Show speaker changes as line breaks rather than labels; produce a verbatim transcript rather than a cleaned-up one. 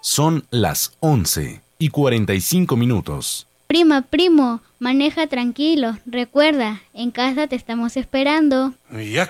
Son las once y cuarenta y cinco minutos.
Prima, primo, maneja tranquilo. Recuerda, en casa te estamos esperando.
Ya